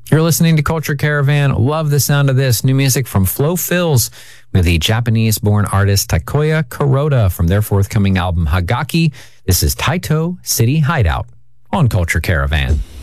You're listening to Culture Caravan. Love the sound of this. New music from Flo Fills with the Japanese-born artist Takoya Kuroda from their forthcoming album Hagaki. This is Taito City Hideout on Culture Caravan.